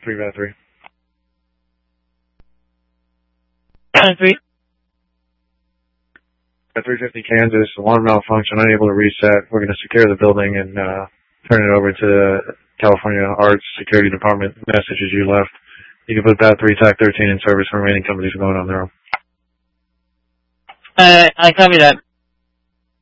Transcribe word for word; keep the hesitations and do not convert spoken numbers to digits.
three by three. Nine three. At three fifty Kansas, alarm malfunction, unable to reset. We're going to secure the building and uh, turn it over to the California Arts Security Department. Messages you left. You can put Bat three, T A C thirteen in service for remaining companies going on their own. Uh, I copy that.